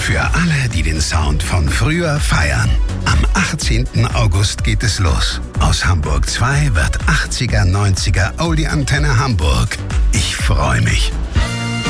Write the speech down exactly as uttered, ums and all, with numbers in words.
Für alle, die den Sound von früher feiern. Am achtzehnten August geht es los. Aus Hamburg zwei wird achtziger, neunziger Oldie Antenne Hamburg. Ich freue mich.